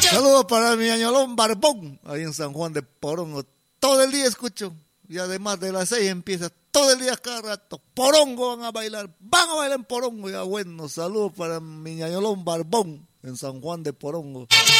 Saludos para mi añolón Barbón, ahí en San Juan de Porongo. Todo el día escucho. Y además de las 6 empieza todo el día cada rato. Porongo van a bailar en Porongo. Ya bueno, saludos para mi añolón Barbón en San Juan de Porongo.